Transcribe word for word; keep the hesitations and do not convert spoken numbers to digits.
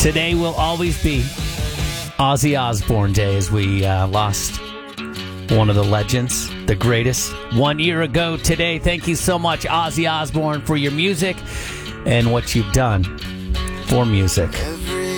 Today will always be Ozzy Osbourne Day, as we uh, lost one of the legends, the greatest, one year ago today. Thank you so much, Ozzy Osbourne, for your music and what you've done for music.